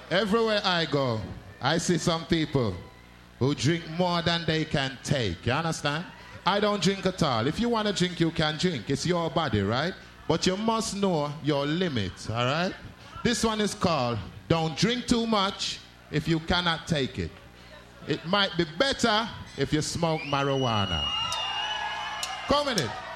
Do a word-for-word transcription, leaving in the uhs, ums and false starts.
Everywhere I go, I see some people who drink more than they can take. You understand? I don't drink at all. If you want to drink, you can drink. It's your body, right? But you must know your limits, all right? This one is called Don't Drink Too Much If You Cannot Take It. It might be better if you smoke marijuana. Come in it.